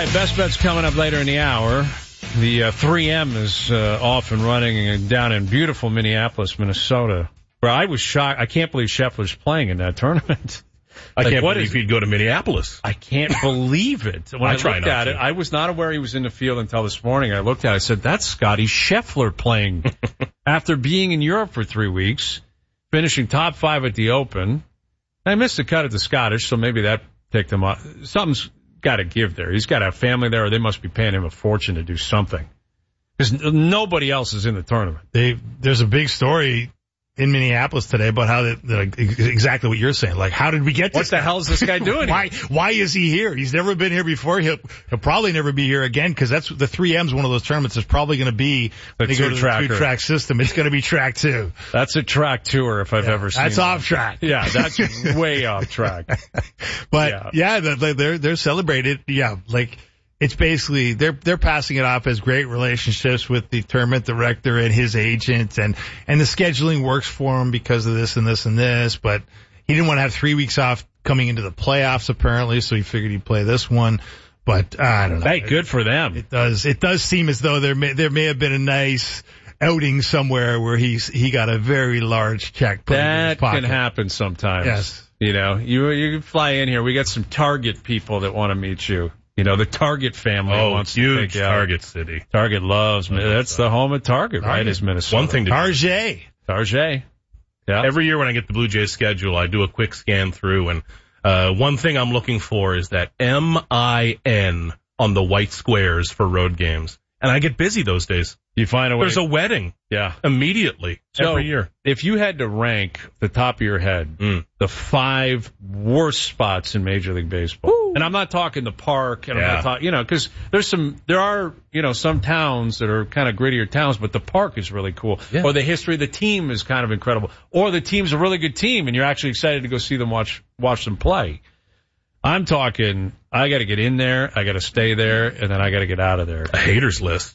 right, Best Bet's coming up later in the hour. The 3M is off and running down in beautiful Minneapolis, Minnesota, where I was shocked. I can't believe Scheffler's playing in that tournament. I can't believe he'd go to Minneapolis. I can't believe it. When I looked at it, I was not aware he was in the field until this morning. I looked at it, I said, that's Scotty Scheffler playing after being in Europe for 3 weeks, finishing top 5 at the Open. I missed the cut at the Scottish, so maybe that picked him up. Something's got to give there. He's got a family there, or they must be paying him a fortune to do something. Because nobody else is in the tournament. There's a big story in Minneapolis today about how exactly what you're saying. Like, how did we get to What the hell is this guy doing here? Why is he here? He's never been here before. He'll probably never be here again, because that's the 3M's one of those tournaments that's probably going to be the two-track system. It's going to be track 2. That's a track tour if I've ever seen. That's off track. Yeah, that's way off track. But they're celebrated. Yeah, like it's basically they're passing it off as great relationships with the tournament director and his agent, and the scheduling works for him because of this and this and this. But he didn't want to have 3 weeks off coming into the playoffs apparently, so he figured he'd play this one. But I don't know. Hey, good for them. It does seem as though there may have been a nice outing somewhere where he got a very large check put in his pocket. That can happen sometimes. Yes. You know, you fly in here. We got some Target people that want to meet you. You know, the Target family wants to take you out. Target city. Target loves me. That's the home of Target, right? Is Minnesota. One thing to Target. Yeah. Every year when I get the Blue Jays schedule, I do a quick scan through, and one thing I'm looking for is that MIN on the white squares for road games. And I get busy those days. You find a way. There's a wedding. Yeah. Immediately. Every year. If you had to rank the top of your head, the 5 worst spots in Major League Baseball. Woo. And I'm not talking the park, and I'm not talking, because there are some towns that are kind of grittier towns, but the park is really cool. Yeah. Or the history of the team is kind of incredible. Or the team's a really good team, and you're actually excited to go see them watch them play. I'm talking, I got to get in there, I got to stay there, and then I got to get out of there. A haters list.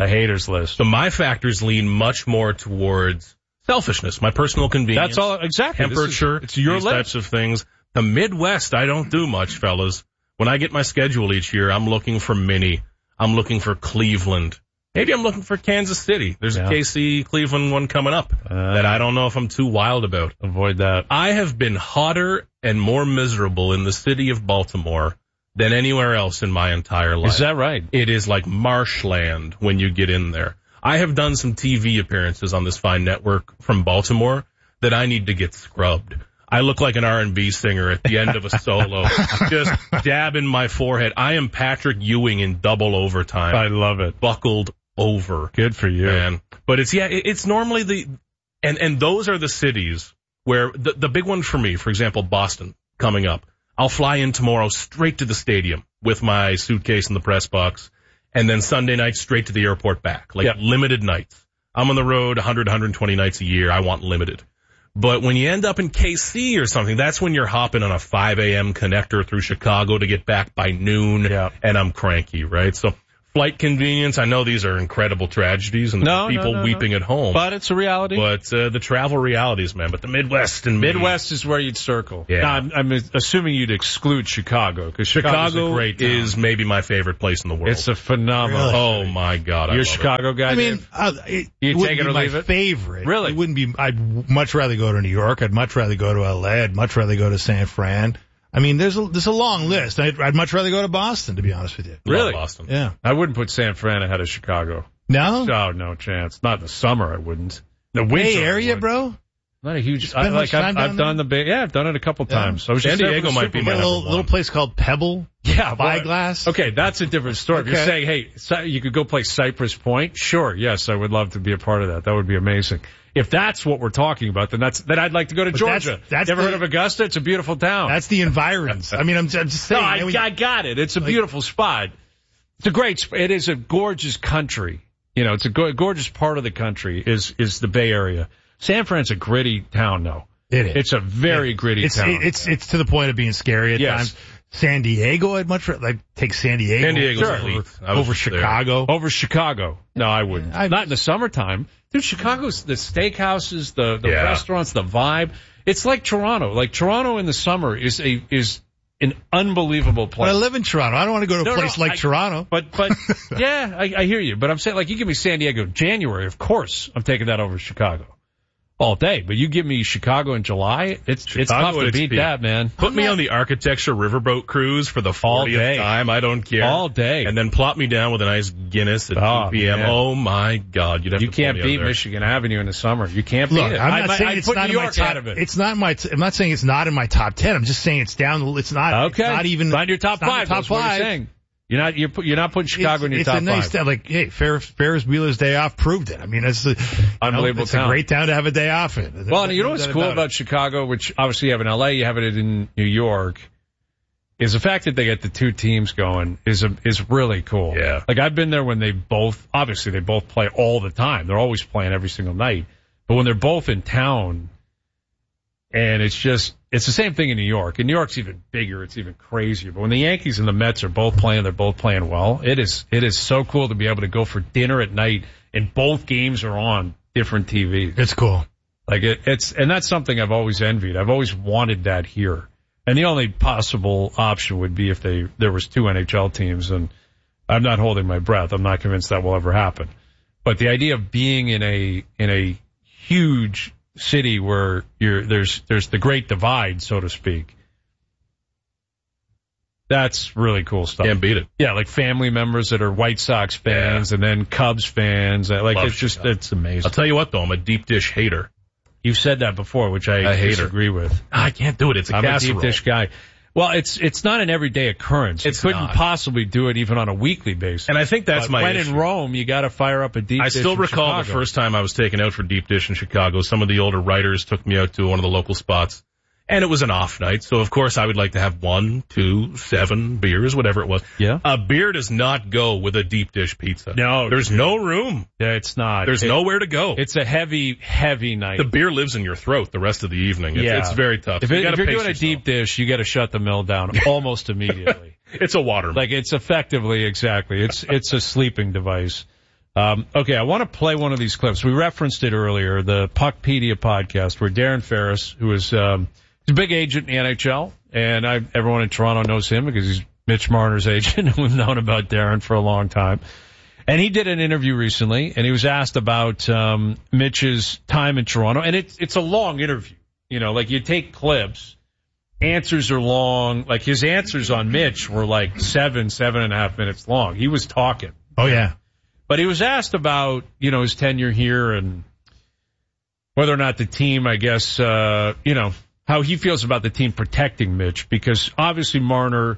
So my factors lean much more towards selfishness, my personal convenience. That's all, exactly. Temperature, it's your these list. Types of things. The Midwest, I don't do much, fellas. When I get my schedule each year, I'm looking for Minnie. I'm looking for Cleveland. Maybe I'm looking for Kansas City. There's a KC Cleveland one coming up that I don't know if I'm too wild about. Avoid that. I have been hotter and more miserable in the city of Baltimore than anywhere else in my entire life. Is that right? It is like marshland when you get in there. I have done some TV appearances on this fine network from Baltimore that I need to get scrubbed. I look like an R&B singer at the end of a solo, just dabbing my forehead. I am Patrick Ewing in double overtime. I love it. Buckled over. Good for you. Man. But it's normally and those are the cities where the big one for me, for example, Boston coming up. I'll fly in tomorrow straight to the stadium with my suitcase in the press box, and then Sunday night straight to the airport back. Limited nights. I'm on the road 100, 120 nights a year. I want limited. But when you end up in KC or something, that's when you're hopping on a 5 a.m. connector through Chicago to get back by noon, and I'm cranky, right? So flight convenience, I know these are incredible tragedies and people weeping at home. But it's a reality. But the travel realities, man. But the Midwest is where you'd circle. Yeah. Now, I'm assuming you'd exclude Chicago, because Chicago a great town. is maybe my favorite place in the world. It's a phenomenal. Really? Oh my God, You're a Chicago guy. I mean, you take it or leave it. Favorite. Really? It wouldn't be. I'd much rather go to New York. I'd much rather go to LA. I'd much rather go to San Fran. I mean, there's a long list. I'd much rather go to Boston, to be honest with you. Really? Boston. Yeah. I wouldn't put San Fran ahead of Chicago. No? Oh, no chance. Not in the summer, I wouldn't. The winter, Bay Area, bro? Not a huge. I've done the Bay. Yeah, I've done it a couple times. I was San Diego might be my little place called Pebble. Yeah, Spyglass. Okay, that's a different story. If you're saying, hey, you could go play Cypress Point, sure, yes, I would love to be a part of that. That would be amazing. If that's what we're talking about, then I'd like to go to Georgia. That's you ever heard of Augusta? It's a beautiful town. That's the environs. I mean, I'm just saying. No, I got it. It's a beautiful spot. It is a gorgeous country. You know, it's a gorgeous part of the country is the Bay Area. San Fran's a gritty town, though. It is. It's a very gritty town. It's to the point of being scary at times. San Diego, I'd much rather take San Diego. San Diego's over Chicago. Over Chicago. No, I wouldn't. Not in the summertime. Dude, Chicago's the steakhouses, the restaurants, the vibe. It's like Toronto. Like Toronto in the summer is an unbelievable place. But I live in Toronto. I don't want to go to a place like Toronto. But yeah, I hear you. But I'm saying, like, you give me San Diego January, of course I'm taking that over Chicago all day. But you give me Chicago in July, it's tough to beat that, man. Put me on the Architecture Riverboat Cruise for the 40th time. I don't care. All day. And then plop me down with a nice Guinness at 2 p.m. Man. Oh, my God. You can't beat Michigan Avenue in the summer. You can't beat it. I'm not saying it's not in my top. I'm not saying it's not in my top 10. I'm just saying it's down. It's not. Okay. It's not even. Find your top 5. That's what you're saying. You're not putting Chicago in your top 5. It's a nice, like, hey, Ferris Bueller's Day Off proved it. I mean, it's unbelievable. It's a great town to have a day off in. Well, you know what's cool about Chicago, which obviously you have in LA, you have it in New York, is the fact that they get the two teams going is really cool. Yeah. Like, I've been there when they both play all the time. They're always playing every single night. But when they're both in town, and it's the same thing in New York. In New York's even bigger. It's even crazier. But when the Yankees and the Mets are both playing, they're both playing well. It is so cool to be able to go for dinner at night and both games are on different TVs. It's cool. Like and that's something I've always envied. I've always wanted that here. And the only possible option would be if there was 2 NHL teams, and I'm not holding my breath. I'm not convinced that will ever happen. But the idea of being in a huge city where there's the great divide, so to speak. That's really cool stuff. Can't beat it. Yeah, like family members that are White Sox fans and then Cubs fans. Like, Love it's just, Chicago. It's amazing. I'll tell you what, though, I'm a deep dish hater. You've said that before, which I disagree with. I can't do it. It's a casserole. I'm a deep dish guy. Well, it's not an everyday occurrence. You couldn't possibly do it even on a weekly basis. And I think that's my issue. When in Rome, you got to fire up a deep dish. I still recall Chicago. The first time I was taken out for deep dish in Chicago. Some of the older writers took me out to one of the local spots. And it was an off night, so of course I would like to have 1, 2, 7 beers, whatever it was. Yeah. A beer does not go with a deep dish pizza. No. There's no room. Yeah, it's not. There's nowhere to go. It's a heavy, heavy night. The beer lives in your throat the rest of the evening. It's very tough. If you're doing a deep dish, you got to shut the mill down almost immediately. It's a water mill. Like, it's effectively, exactly. It's a sleeping device. Okay, I want to play one of these clips. We referenced it earlier, the Puckpedia podcast, where Darren Ferris, who is, he's a big agent in the NHL, and everyone in Toronto knows him because he's Mitch Marner's agent, and we've known about Darren for a long time. And he did an interview recently, and he was asked about Mitch's time in Toronto, and it's a long interview. You know, like, you take clips, answers are long. Like, his answers on Mitch were like 7.5 minutes long. He was talking. Oh, yeah. But he was asked about, his tenure here and whether or not the team, I guess, how he feels about the team protecting Mitch, because obviously Marner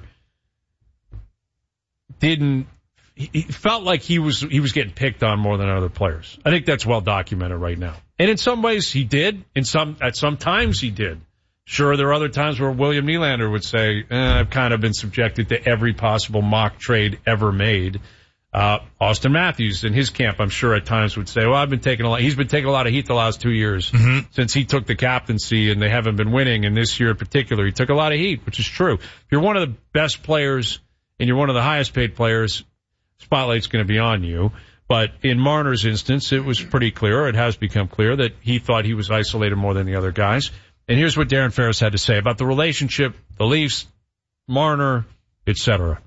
he felt like he was getting picked on more than other players. I think that's well documented right now. And in some ways he did. At some times he did. Sure, there are other times where William Nylander would say, I've kind of been subjected to every possible mock trade ever made. Austin Matthews in his camp, I'm sure at times would say, well, he's been taking a lot of heat the last 2 years since he took the captaincy, and they haven't been winning. And this year in particular, he took a lot of heat, which is true. If you're one of the best players and you're one of the highest paid players, spotlight's going to be on you. But in Marner's instance, it was pretty clear, it has become clear, that he thought he was isolated more than the other guys. And here's what Darren Ferris had to say about the relationship, the Leafs, Marner, etc.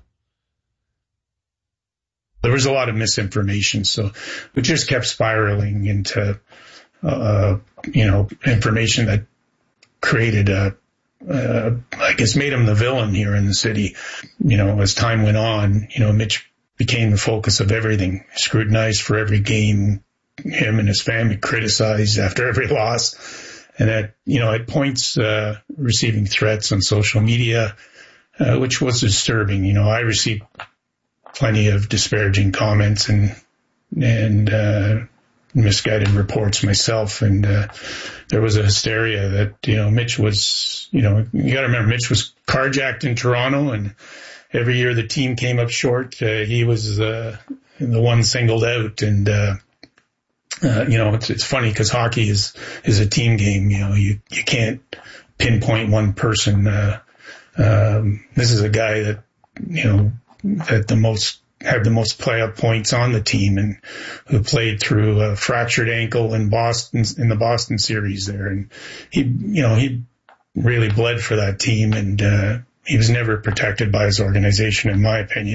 There was a lot of misinformation, so we just kept spiraling into, information that created made him the villain here in the city. As time went on, Mitch became the focus of everything, scrutinized for every game, him and his family criticized after every loss. And at points, receiving threats on social media, which was disturbing. I received plenty of disparaging comments and misguided reports myself. And there was a hysteria that, Mitch was, you got to remember, Mitch was carjacked in Toronto, and every year the team came up short. He was the one singled out. And, it's funny because hockey is a team game. You can't pinpoint one person. This is a guy that, had the most playoff points on the team, and who played through a fractured ankle in the Boston series there. And he really bled for that team. And, he was never protected by his organization, in my opinion.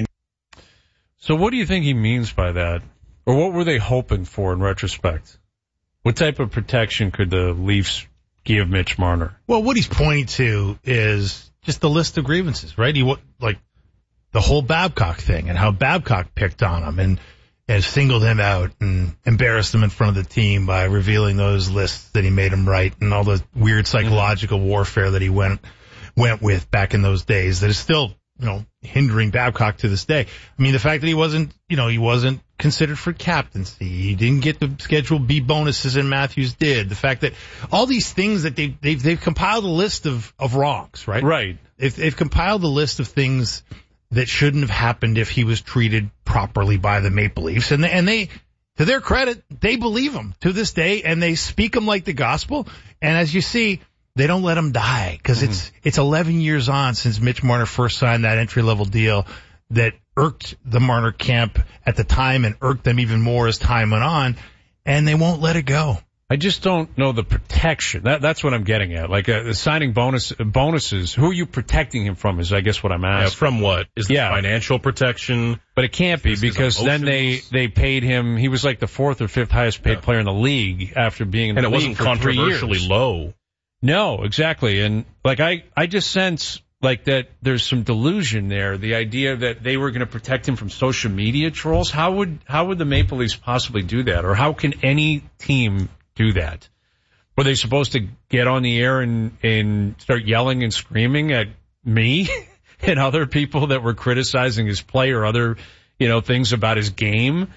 So what do you think he means by that? Or what were they hoping for in retrospect? What type of protection could the Leafs give Mitch Marner? Well, what he's pointing to is just the list of grievances, right? Like the whole Babcock thing and how Babcock picked on him and singled him out and embarrassed him in front of the team by revealing those lists that he made him write and all the weird psychological warfare that he went with back in those days that is still, hindering Babcock to this day. I mean, the fact that he wasn't considered for captaincy. He didn't get the Schedule B bonuses and Matthews did. The fact that all these things that they've compiled a list of wrongs, right? Right. They've compiled a list of things that shouldn't have happened if he was treated properly by the Maple Leafs. And they, to their credit, they believe him to this day and they speak him like the gospel. And as you see, they don't let him die because it's 11 years on since Mitch Marner first signed that entry-level deal that irked the Marner camp at the time and irked them even more as time went on, and they won't let it go. I just don't know the protection. That's what I'm getting at. Like signing bonuses, who are you protecting him from is, I guess, what I'm asking. Yeah, from what? Is the financial protection? But it can't be because then they paid him. He was like the fourth or fifth highest paid player in the league after being in the league for 3 years. And it wasn't controversially low. No, exactly. And like I just sense like that there's some delusion there. The idea that they were going to protect him from social media trolls. How would the Maple Leafs possibly do that? Or how can any team do that? Were they supposed to get on the air and start yelling and screaming at me and other people that were criticizing his play or other, things about his game?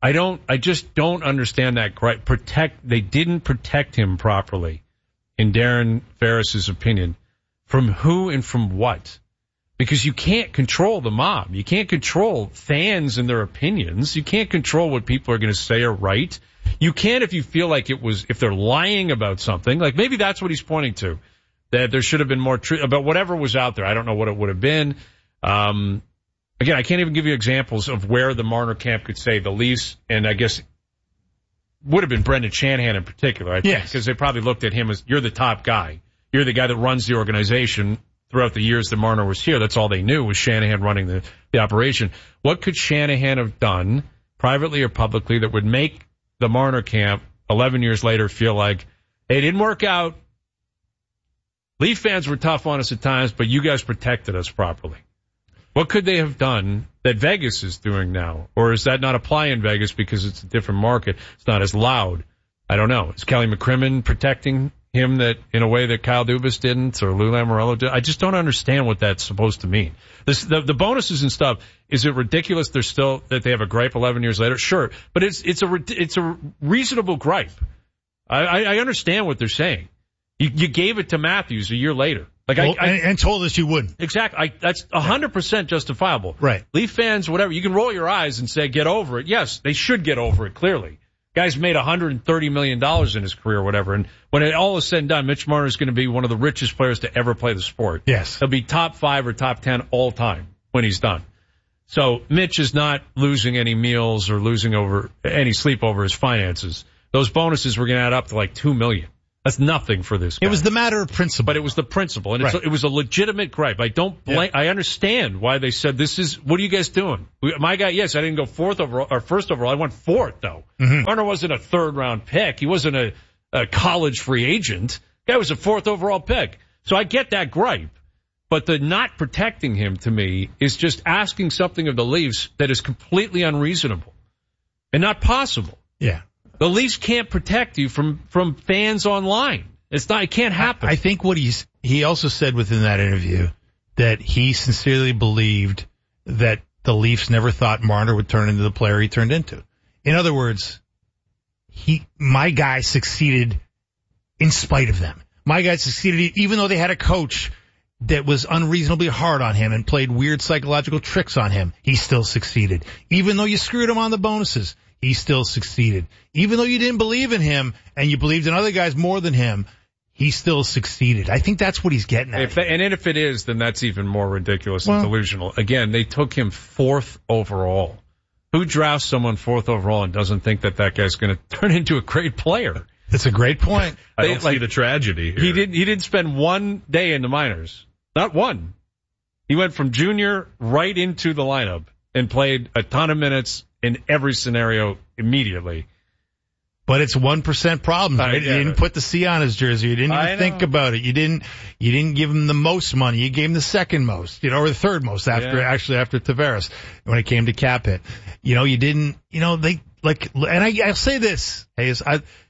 I just don't understand that. They didn't protect him properly. In Darren Ferris's opinion, from who and from what? Because you can't control the mob. You can't control fans and their opinions. You can't control what people are going to say or write. You can if you feel like if they're lying about something. Like maybe that's what he's pointing to, that there should have been more truth about whatever was out there. I don't know what it would have been. Again, I can't even give you examples of where the Marner camp could say the Leafs, and I guess would have been Brendan Shanahan in particular, I think, because they probably looked at him as, you're the top guy. You're the guy that runs the organization. Throughout the years that Marner was here, that's all they knew was Shanahan running the operation. What could Shanahan have done, privately or publicly, that would make the Marner camp 11 years later feel like, hey, it didn't work out. Leaf fans were tough on us at times, but you guys protected us properly. What could they have done that Vegas is doing now? Or does that not apply in Vegas because it's a different market? It's not as loud. I don't know. Is Kelly McCrimmon protecting him that in a way that Kyle Dubas didn't or Lou Lamoriello did? I just don't understand what that's supposed to mean. The bonuses and stuff, is it ridiculous that they have a gripe 11 years later? Sure. But it's a reasonable gripe. I understand what they're saying. You gave it to Matthews a year later. And told us you wouldn't. Exactly. That's 100% justifiable. Right. Leaf fans, whatever, you can roll your eyes and say, get over it. Yes, they should get over it, clearly. Guy's made $130 million in his career or whatever. And when it all is said and done, Mitch Marner is going to be one of the richest players to ever play the sport. Yes. He'll be top 5 or top 10 all time when he's done. So Mitch is not losing any meals or losing any sleep over his finances. Those bonuses were going to add up to like $2 million. That's nothing for this guy. It was the matter of principle. But it was the principle. And it was a legitimate gripe. I don't blame, I understand why they said what are you guys doing? My guy, yes, I didn't go first overall. I went fourth, though. Mm-hmm. Marner wasn't a third-round pick. He wasn't a college free agent. Guy was a fourth overall pick. So I get that gripe. But the not protecting him, to me, is just asking something of the Leafs that is completely unreasonable and not possible. Yeah. The Leafs can't protect you from fans online. It can't happen. I think what he also said within that interview that he sincerely believed that the Leafs never thought Marner would turn into the player he turned into. In other words, my guy succeeded in spite of them. My guy succeeded even though they had a coach that was unreasonably hard on him and played weird psychological tricks on him. He still succeeded. Even though you screwed him on the bonuses, he still succeeded. Even though you didn't believe in him and you believed in other guys more than him, he still succeeded. I think that's what he's getting at. If it is, then that's even more ridiculous and delusional. Again, they took him 4th overall. Who drafts someone 4th overall and doesn't think that guy's going to turn into a great player? That's a great point. I don't see the tragedy here. He didn't spend one day in the minors. Not one. He went from junior right into the lineup and played a ton of minutes in every scenario immediately. But it's 1% problem. Right? You didn't put the C on his jersey. You didn't even think about it. You didn't give him the most money. You gave him the second most, or the third most after Tavares when it came to cap hit. You didn't, and I'll say this, Hayes,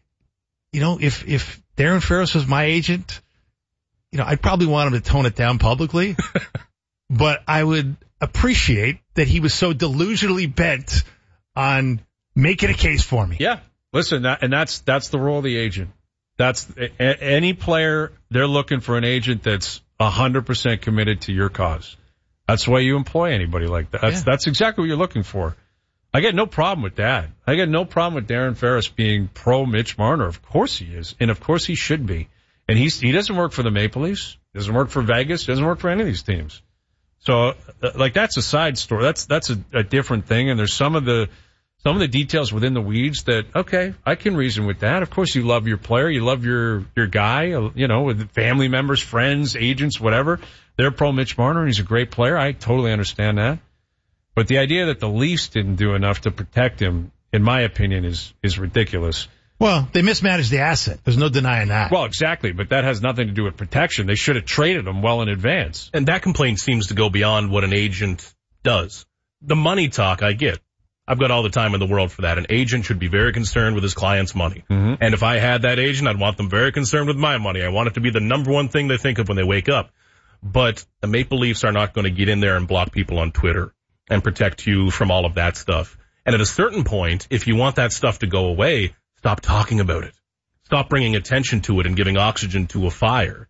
if Darren Ferris was my agent, I'd probably want him to tone it down publicly, but I would appreciate that he was so delusionally bent on making a case for me. Yeah. Listen, that's the role of the agent. That's any player, they're looking for an agent that's 100% committed to your cause. That's why you employ anybody like that. That's exactly what you're looking for. I get no problem with that. I get no problem with Darren Ferris being pro Mitch Marner. Of course he is. And of course he should be. And he doesn't work for the Maple Leafs. Doesn't work for Vegas. Doesn't work for any of these teams. So, that's a side story. That's a different thing. And there's some of the details within the weeds that, okay, I can reason with that. Of course, you love your player. You love your guy, with family members, friends, agents, whatever. They're pro Mitch Marner, and he's a great player. I totally understand that. But the idea that the Leafs didn't do enough to protect him, in my opinion, is ridiculous. Well, they mismanaged the asset. There's no denying that. Well, exactly, but that has nothing to do with protection. They should have traded him well in advance. And that complaint seems to go beyond what an agent does. The money talk, I get. I've got all the time in the world for that. An agent should be very concerned with his client's money. Mm-hmm. And if I had that agent, I'd want them very concerned with my money. I want it to be the number one thing they think of when they wake up. But the Maple Leafs are not going to get in there and block people on Twitter and protect you from all of that stuff. And at a certain point, if you want that stuff to go away, stop talking about it. Stop bringing attention to it and giving oxygen to a fire.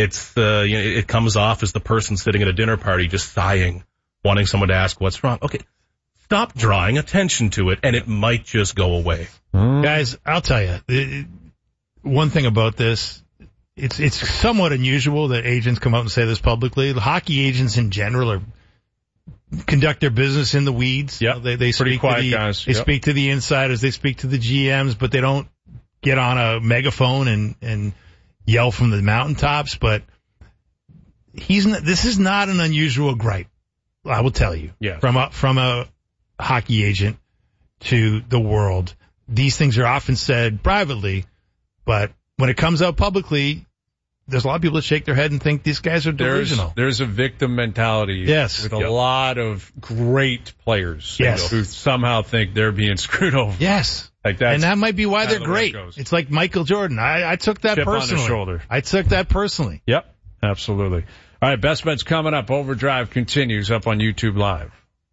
It comes off as the person sitting at a dinner party just sighing, wanting someone to ask what's wrong. Okay. Stop drawing attention to it, and it might just go away. Guys, I'll tell you, one thing about this, it's somewhat unusual that agents come out and say this publicly. The hockey agents in general conduct their business in the weeds. Yeah, they speak quiet guys. They speak to the insiders, they speak to the GMs, but they don't get on a megaphone and yell from the mountaintops. But this is not an unusual gripe, I will tell you. Yeah. From a hockey agent to the world. These things are often said privately, but when it comes out publicly, there's a lot of people that shake their head and think these guys are delusional. There's a victim mentality with a lot of great players who somehow think they're being screwed over. Yes. Like that. And that might be why they're great. It's like Michael Jordan. I took that Chip personally. On the shoulder. I took that personally. Yep, absolutely. All right, Best Bets coming up. Overdrive continues up on YouTube Live.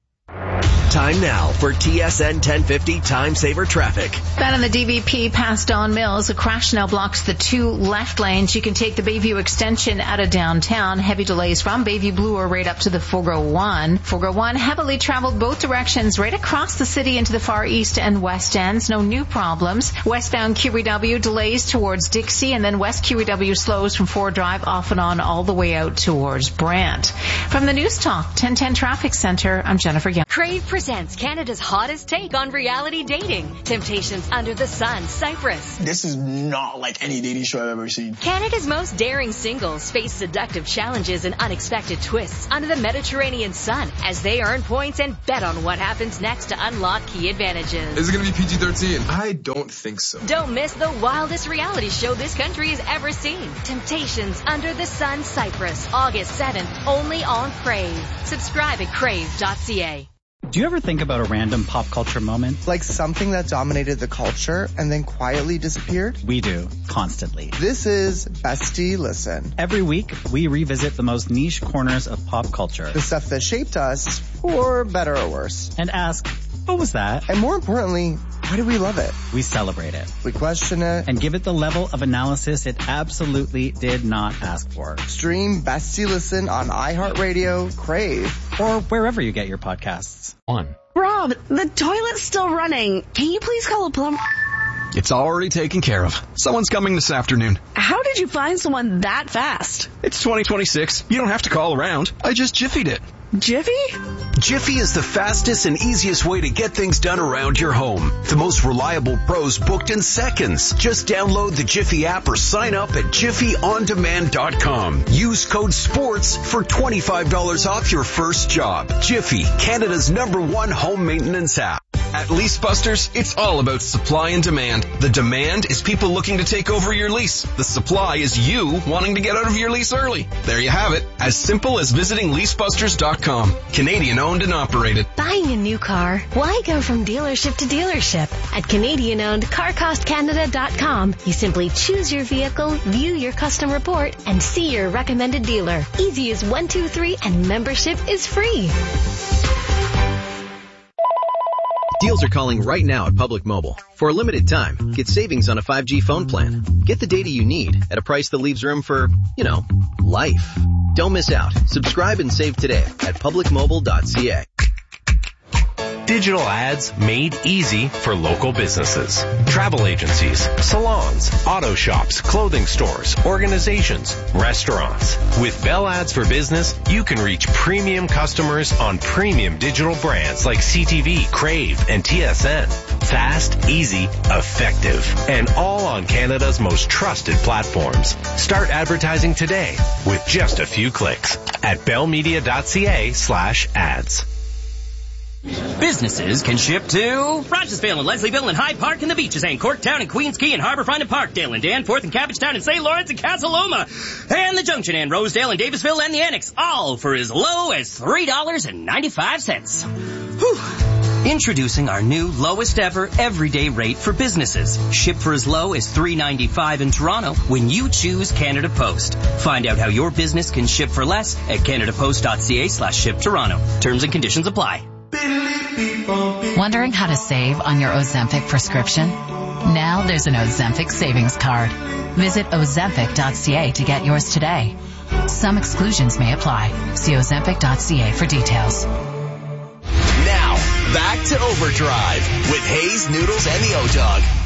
Time now for TSN 1050 Time Saver Traffic. That on the DVP past Don Mills. A crash now blocks the two left lanes. You can take the Bayview extension out of downtown. Heavy delays from Bayview Bloor right up to the 401. 401 heavily traveled both directions right across the city into the far east and west ends. No new problems. Westbound QEW delays towards Dixie, and then West QEW slows from Ford Drive off and on all the way out towards Brant. From the News Talk 1010 Traffic Center, I'm Jennifer Young. Crave presents Canada's hottest take on reality dating. Temptations Under the Sun, Cyprus. This is not like any dating show I've ever seen. Canada's most daring singles face seductive challenges and unexpected twists under the Mediterranean sun as they earn points and bet on what happens next to unlock key advantages. Is it going to be PG-13? I don't think so. Don't miss the wildest reality show this country has ever seen. Temptations Under the Sun, Cyprus, August 7th, only on Crave. Subscribe at crave.ca. Do you ever think about a random pop culture moment? Like something that dominated the culture and then quietly disappeared? We do, constantly. This is Bestie Listen. Every week, we revisit the most niche corners of pop culture. The stuff that shaped us, for better or worse. And ask, what was that? And more importantly, why do we love it? We celebrate it. We question it. And give it the level of analysis it absolutely did not ask for. Stream Bestie Listen on iHeartRadio, Crave, or wherever you get your podcasts. Rob, the toilet's still running. Can you please call a plumber? It's already taken care of. Someone's coming this afternoon. How did you find someone that fast? It's 2026. You don't have to call around. I just Jiffied it. Jiffy? Jiffy is the fastest and easiest way to get things done around your home. The most reliable pros booked in seconds. Just download the Jiffy app or sign up at jiffyondemand.com. Use code SPORTS for $25 off your first job. Jiffy, Canada's #1 home maintenance app. At Leasebusters, it's all about supply and demand. The demand is people looking to take over your lease. The supply is you wanting to get out of your lease early. There you have it. As simple as visiting leasebusters.com. Canadian owned and operated. Buying a new car? Why go from dealership to dealership? At Canadian owned CarCostCanada.com, you simply choose your vehicle, view your custom report, and see your recommended dealer. Easy as 1, 2, 3, and membership is free. Deals are calling right now at Public Mobile. For a limited time, get savings on a 5G phone plan. Get the data you need at a price that leaves room for, life. Don't miss out. Subscribe and save today at publicmobile.ca. Digital ads made easy for local businesses. Travel agencies, salons, auto shops, clothing stores, organizations, restaurants. With Bell Ads for Business, you can reach premium customers on premium digital brands like CTV, Crave, and TSN. Fast, easy, effective, and all on Canada's most trusted platforms. Start advertising today with just a few clicks at bellmedia.ca/ads. Businesses can ship to Rochesville and Leslieville and Hyde Park and the beaches and Corktown and Queens Quay and Harbourfront and Parkdale and Danforth and Cabbagetown and St. Lawrence and Casa Loma and the Junction and Rosedale and Davisville and the Annex, all for as low as $3.95. Whew. Introducing our new lowest ever everyday rate for businesses. Ship for as low as $3.95 in Toronto when you choose Canada Post. Find out how your business can ship for less at canadapost.ca/ship Toronto. Terms and conditions apply. Wondering how to save on your Ozempic prescription? Now there's an Ozempic savings card. Visit ozempic.ca to get yours today. Some exclusions may apply. See ozempic.ca for details. Now, back to Overdrive with Hayes, Noodles, and the O-Dog.